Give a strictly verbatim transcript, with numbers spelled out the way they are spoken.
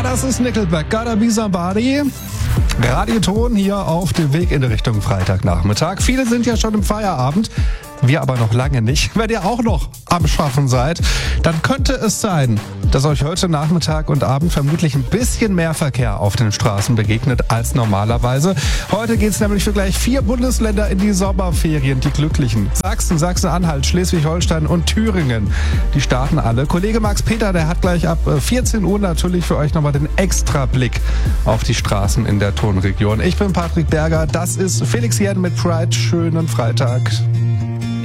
Ja, das ist Nickelback, Gotta Be Somebody. Radioton hier auf dem Weg in Richtung Freitagnachmittag. Viele sind ja schon im Feierabend, wir aber noch lange nicht. Wenn ihr auch noch am Schaffen seid, dann könnte es sein, dass euch heute Nachmittag und Abend vermutlich ein bisschen mehr Verkehr auf den Straßen begegnet als normalerweise. Heute geht's nämlich für gleich vier Bundesländer in die Sommerferien, die Glücklichen. Sachsen, Sachsen-Anhalt, Schleswig-Holstein und Thüringen. Die starten alle. Kollege Max Peter, der hat gleich ab vierzehn Uhr natürlich für euch nochmal den Extrablick auf die Straßen in der Tonregion. Ich bin Patrick Berger, das ist Felix Jen mit Pride. Schönen Freitag.